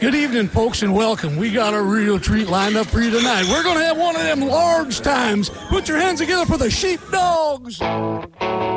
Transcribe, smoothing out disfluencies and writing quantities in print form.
Good evening, folks, and welcome. We got a real treat lined up for you tonight. We're going to have one of them large times. Put your hands together for the Sheepdogs.